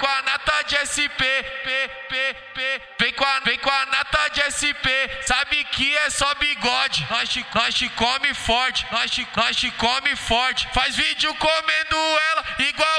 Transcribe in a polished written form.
com a nata de SP, vem com a nata de SP, sabe que é só bigode. Nós te come forte, nós te come forte. Faz vídeo comendo ela igual